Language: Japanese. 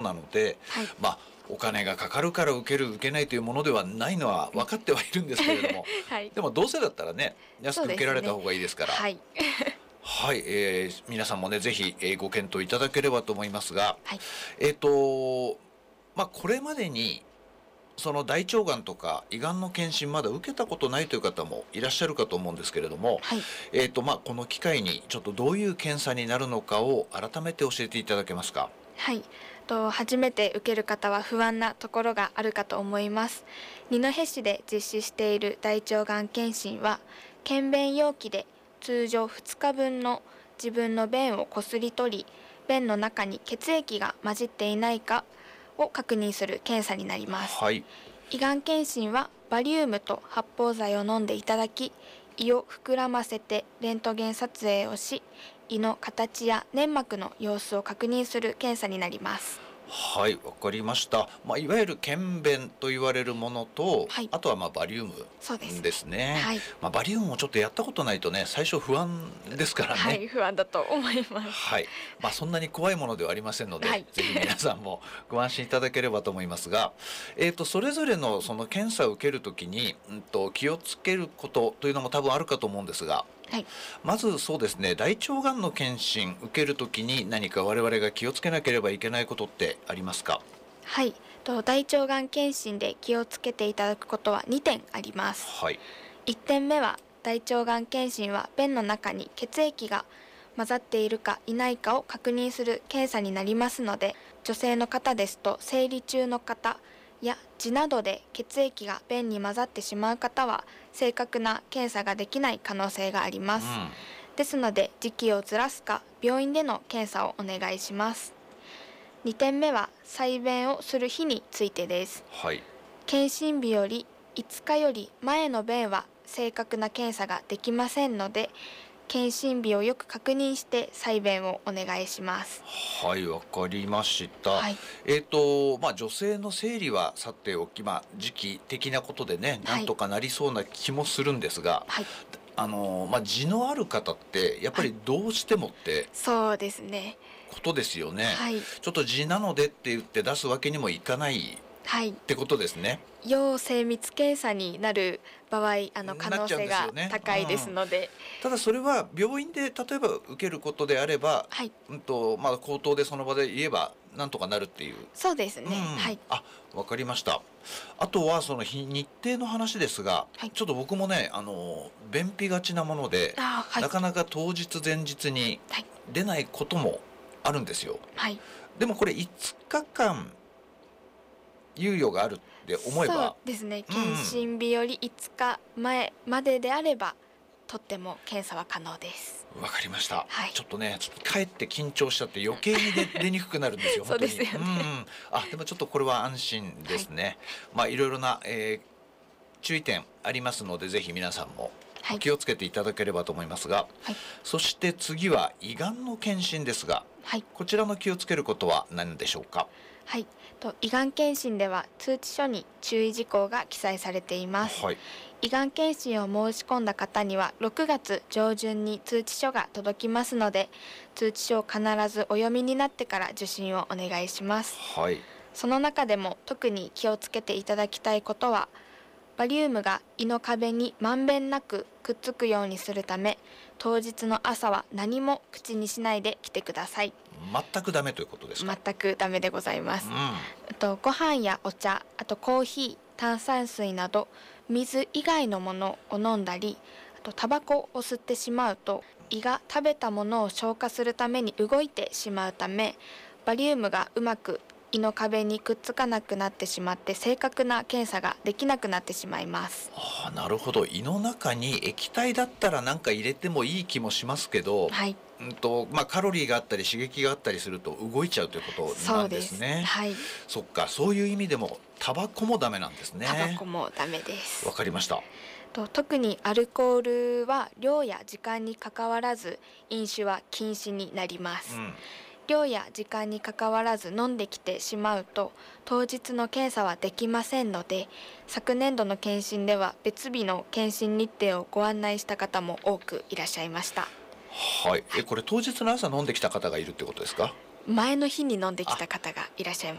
なので、 はい、 お金がかかるから受ける受けないというものではないのは分かってはいるんですけれども、 はい、 でもどうせだったらね安く受けられた方そうですね。 がいいですから。 はい、 はい、皆さんもねぜひ、ご検討いただければと思いますが、 はい、 これまでにその大腸がんとか胃がんの検診まだ受けたことないという方もいらっしゃるかと思うんですけれども、 はい、 この機会にちょっとどういう検査になるのかを改めて教えていただけますか。 はい。初めて受ける方は不安なところがあるかと思います。二戸市で実施している大腸がん検診は、検便容器で通常2日分の自分の便をこすり取り、便の中に血液が混じっていないかを確認する検査になります。 はい。 胃がん検診はバリウムと発泡剤を飲んでいただき、胃を膨らませてレントゲン撮影をし、胃の形や粘膜の様子を確認する検査になります。 はい、わかりました。いわゆる検便と言われるものと、 はい、 あとはバリウムそうですですね。 はい、 バリウムもちょっとやったことないとね、最初不安ですからね。 はい、不安だと思います。 はい。そんなに怖いものではありませんので、 はい、 ぜひ皆さんもご安心いただければと思いますが、それぞれのその検査を受けるときに、気をつけることというのも多分あるかと思うんですが、 はい、 まずそうですね、大腸がんの検診受けるときに何か我々が気をつけなければいけないことってありますか？ はい、大腸がん検診で気をつけていただくことは2点あります。 はい。 1点目は、大腸がん検診は便の中に血液が混ざっているかいないかを確認する検査になりますので、女性の方ですと生理中の方や痔などで血液が便に混ざってしまう方は正確な検査ができない可能性があります。ですので時期をずらすか病院での検査をお願いします。2点目は採便をする日についてです。 はい。 検診日より5日より前の便は正確な検査ができませんので、検診日をよく確認して採便をお願いします。 はい、わかりました。 はい、 女性の生理はさておき、時期的なことでね、なんとかなりそうな気もするんですが、 はい、 痔のある方ってやっぱりどうしてもってそうですね。 ことですよね。 はい、 ちょっと痔なのでって言って出すわけにもいかないはい、 ってことですね。 要精密検査になる場合、可能性が高いですので、 ただそれは病院で例えば受けることであれば、 はい、 口頭でその場で言えばなんとかなるっていう。 そうですね。はい、 わかりました。あとはその日程の話ですが、 はい、 ちょっと僕もね便秘がちなもので、 はい、 なかなか当日前日にはい、 出ないこともあるんですよ。 はい、 でもこれ5日間猶予があるって思えば、 そうですね。検診日より5日前までであれば、とっても検査は可能です。 わかりました、 はい、 ちょっとねかえって緊張しちゃって余計に出にくくなるんですよそう本当に。 ですよね。 でもちょっとこれは安心ですね。いろいろな、注意点ありますのでぜひ皆さんも気をつけていただければと思いますが、 はい、 そして次は胃がんの検診ですが、 はい、 こちらの気をつけることは何でしょうか？ はい、胃がん検診では通知書に注意事項が記載されています。 はい。 胃がん検診を申し込んだ方には6月上旬に通知書が届きますので、通知書を必ずお読みになってから受診をお願いします。 はい。 その中でも特に気をつけていただきたいことは、バリウムが胃の壁にまんべんなくくっつくようにするため、当日の朝は何も口にしないで来てください。 全くダメということですか？ 全くダメでございます。ご飯やお茶、あとコーヒー、炭酸水など水以外のものを飲んだり、あとタバコを吸ってしまうと胃が食べたものを消化するために動いてしまうため、バリウムがうまく胃の壁にくっつかなくなってしまって正確な検査ができなくなってしまいます。 なるほど。胃の中に液体だったらなんか入れてもいい気もしますけど、 はい、 カロリーがあったり刺激があったりすると動いちゃうということなんですね。 はい、 そっか、そういう意味でもタバコもダメなんですね。 タバコもダメです。 わかりました。 特にアルコールは量や時間にかかわらず飲酒は禁止になります。量や時間にかかわらず飲んできてしまうと当日の検査はできませんので、昨年度の検診では別日の検診日程をご案内した方も多くいらっしゃいました。 はい。これ当日の朝飲んできた方がいるってことですか？ 前の日に飲んできた方がいらっしゃい